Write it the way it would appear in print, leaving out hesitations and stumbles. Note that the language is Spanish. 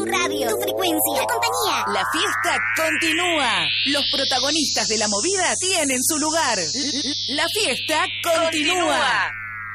Tu radio, tu frecuencia, tu compañía. La fiesta continúa. Los protagonistas de la movida tienen su lugar. La fiesta continúa.